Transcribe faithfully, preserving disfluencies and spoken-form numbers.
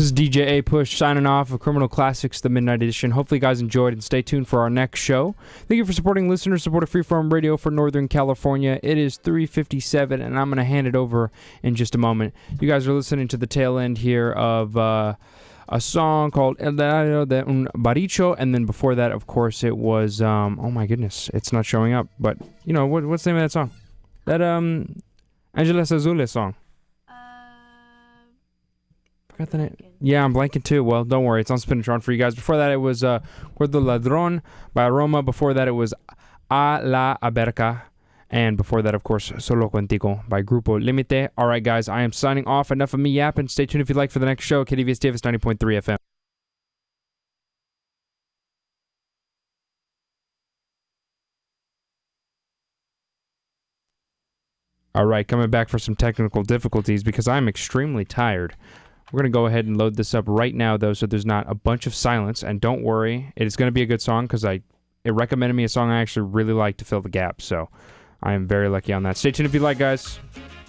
This is D J A Push signing off of Criminal Classics, the Midnight Edition. Hopefully you guys enjoyed and stay tuned for our next show. Thank you for supporting listeners, support of Freeform Radio for Northern California. It is three fifty-seven, and I'm going to hand it over in just a moment. You guys are listening to the tail end here of uh, a song called El Diario de un Baricho, and then before that, of course, it was, um, oh my goodness, it's not showing up, but, you know, what, what's the name of that song? That um, Angeles Azules song. Forgot the name. Yeah, I'm blanking too. Well, don't worry. It's on Spinatron for you guys. Before that, it was uh, Gordo Ladrón by Aroma. Before that, it was A La Aberca. And before that, of course, Solo Contigo by Grupo Limite. All right, guys, I am signing off. Enough of me yapping. Stay tuned if you'd like for the next show. K D V S Davis ninety point three F M. All right, coming back for some technical difficulties because I'm extremely tired. We're going to go ahead and load this up right now, though, so there's not a bunch of silence. And don't worry, it is going to be a good song because I it recommended me a song I actually really like to fill the gap. So I am very lucky on that. Stay tuned if you like, guys.